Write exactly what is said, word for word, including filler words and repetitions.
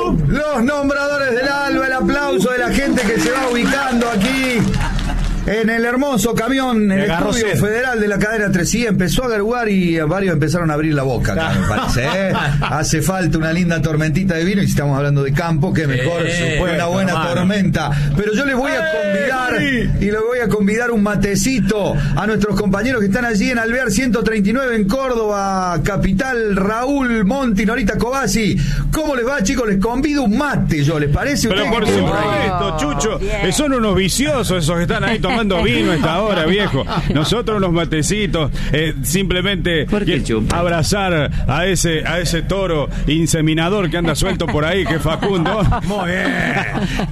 Los nombradores del alba, el aplauso de la gente que se va ubicando aquí en el hermoso camión, en el estudio sed. federal de la cadena tres. Sí, empezó a garguar y varios empezaron a abrir la boca, acá, me parece, ¿eh? Hace falta una linda tormentita de vino, y si estamos hablando de campo, que mejor eh, una buena hermano. tormenta. Pero yo les voy a convidar, ¡Eh! y les voy a convidar un matecito a nuestros compañeros que están allí en Alvear ciento treinta y nueve en Córdoba, capital. Raúl Monti, Norita Cobasi. ¿Cómo les va, chicos? Les convido un mate, yo, ¿les parece? Pero por supuesto, Chucho, oh, son unos viciosos esos que están ahí tomando vino a esta hora, viejo. Nosotros unos matecitos, eh, simplemente abrazar a ese a ese toro inseminador que anda suelto por ahí, que es Facundo. Muy bien.